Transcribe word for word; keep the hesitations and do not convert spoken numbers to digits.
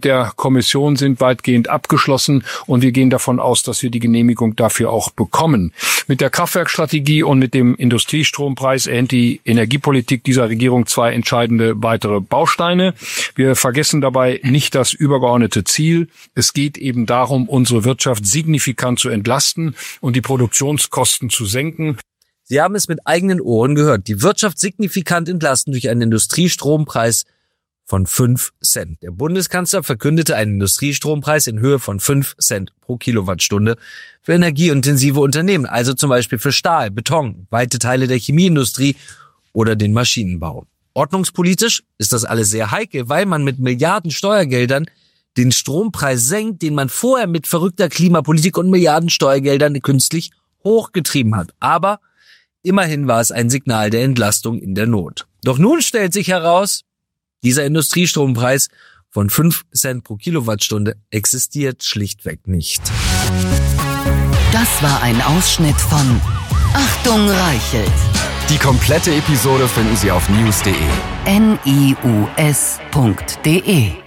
der Kommission sind weitgehend abgeschlossen und wir gehen davon aus, dass wir die Genehmigung dafür auch bekommen. Mit der Kraftwerkstrategie und mit dem Industriestrompreis erhält die Energiepolitik dieser Regierung zwei entscheidende weitere Bausteine. Wir vergessen dabei nicht das übergeordnete Ziel. Es geht eben darum, unsere Wirtschaft signifikant zu entlasten und die Produktionskosten zu senken. Sie haben es mit eigenen Ohren gehört. Die Wirtschaft signifikant entlasten durch einen Industriestrompreis von fünf Cent. Der Bundeskanzler verkündete einen Industriestrompreis in Höhe von fünf Cent pro Kilowattstunde für energieintensive Unternehmen, also zum Beispiel für Stahl, Beton, weite Teile der Chemieindustrie oder den Maschinenbau. Ordnungspolitisch ist das alles sehr heikel, weil man mit Milliarden Steuergeldern den Strompreis senkt, den man vorher mit verrückter Klimapolitik und Milliarden Steuergeldern künstlich hochgetrieben hat. Aber immerhin war es ein Signal der Entlastung in der Not. Doch nun stellt sich heraus, dieser Industriestrompreis von fünf Cent pro Kilowattstunde existiert schlichtweg nicht. Das war ein Ausschnitt von Achtung Reichelt. Die komplette Episode finden Sie auf news punkt de. N I U S punkt de